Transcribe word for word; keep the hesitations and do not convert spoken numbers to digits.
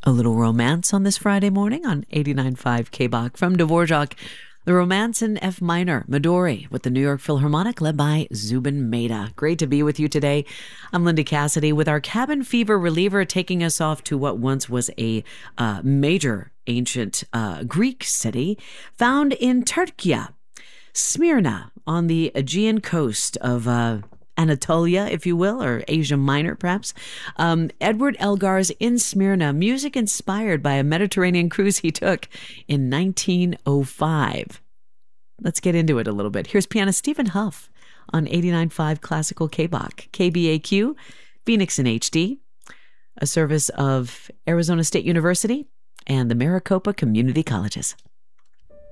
A little romance on this Friday morning on eighty-nine point five K B O C from Dvorak. The Romance in F minor, Midori, with the New York Philharmonic led by Zubin Mehta. Great to be with you today. I'm Linda Cassidy with our cabin fever reliever, taking us off to what once was a uh, major ancient uh, Greek city found in Turkey, Smyrna, on the Aegean coast of uh, Anatolia, if you will, or Asia Minor, perhaps. Um, Edward Elgar's In Smyrna, music inspired by a Mediterranean cruise he took in nineteen oh five. Let's get into it a little bit. Here's pianist Stephen Huff on eighty-nine point five Classical K B O C, K B A Q, Phoenix in H D, a service of Arizona State University and the Maricopa Community Colleges.